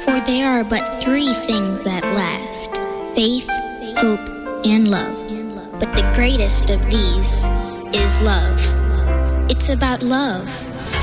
For there are but three things that last: faith, hope, and love. But the greatest of these is love. It's about love.